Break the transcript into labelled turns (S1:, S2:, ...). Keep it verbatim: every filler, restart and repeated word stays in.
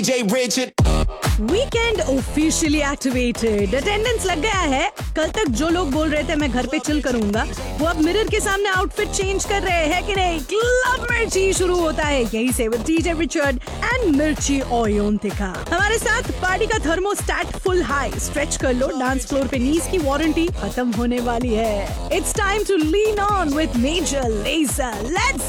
S1: Jay Richard.
S2: Weekend officially activated, attendance लग गया है। कल तक जो लोग बोल रहे थे मैं घर पे चिल करूंगा, वो अब मिरर के सामने आउटफिट चेंज कर रहे हैं कि नहीं। क्लब मिर्ची शुरू होता है यही से विद डीजे रिचर्ड एंड मिर्ची ओयोंतिका। हमारे साथ पार्टी का थर्मोस्टैट फुल हाई, स्ट्रेच कर लो, डांस फ्लोर पे नीज की वारंटी खत्म होने वाली है। It's time to lean on with major laser, let's